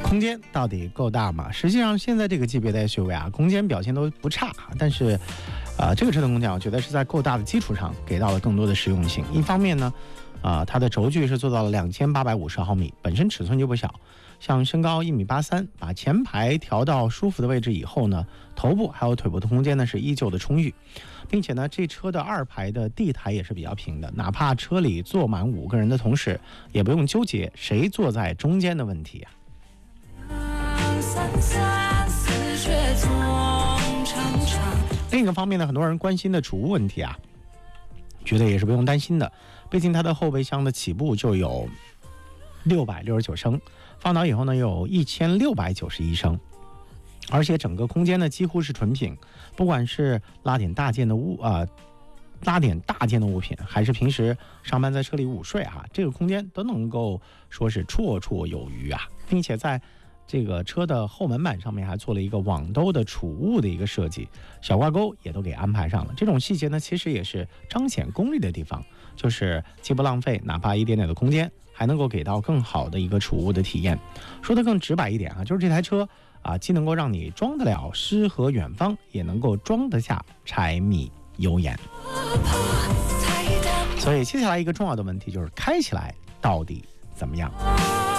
空间到底够大吗？实际上现在这个级别的 SUV 啊，空间表现都不差，但是这个车的空间我觉得是在够大的基础上给到了更多的实用性。一方面呢它的轴距是做到了2850毫米，本身尺寸就不小，像身高1.83米，把前排调到舒服的位置以后呢，头部还有腿部的空间呢是依旧的充裕，并且呢这车的二排的地台也是比较平的，哪怕车里坐满5个人的同时，也不用纠结谁坐在中间的问题啊。另一个方面呢，很多人关心的储物问题啊，觉得也是不用担心的，毕竟它的后备箱的起步就有669升，放倒以后呢有1691升，而且整个空间呢几乎是纯平，不管是拉点大件的物品，还是平时上班在车里午睡这个空间都能够说是绰绰有余啊，并且在这个车的后门板上面还做了一个网兜的储物的一个设计，小挂钩也都给安排上了。这种细节呢，其实也是彰显功力的地方，就是既不浪费哪怕一点点的空间，还能够给到更好的一个储物的体验。说得更直白一点就是这台车既能够让你装得了诗和远方，也能够装得下柴米油盐。所以接下来一个重要的问题就是开起来到底怎么样？